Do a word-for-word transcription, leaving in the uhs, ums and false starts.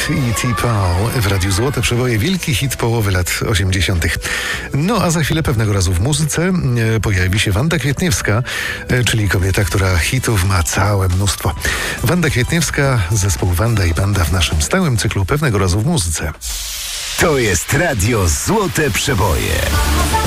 i T-Paul w Radiu Złote Przeboje. Wielki hit połowy lat osiemdziesiątych. No a za chwilę pewnego razu w muzyce e, pojawi się Wanda Kwietniewska, e, czyli kobieta, która hitów ma całe mnóstwo. Wanda Kwietniewska, zespół Wanda i Banda w naszym stałym cyklu Pewnego razu w muzyce. To jest Radio Złote Przeboje.